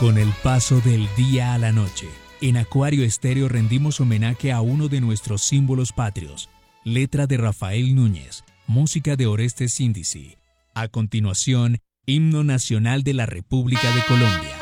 Con el paso del día a la noche, en Acuario Estéreo rendimos homenaje a uno de nuestros símbolos patrios. Letra de Rafael Núñez, música de Orestes Síndizi. A continuación, Himno Nacional de la República de Colombia.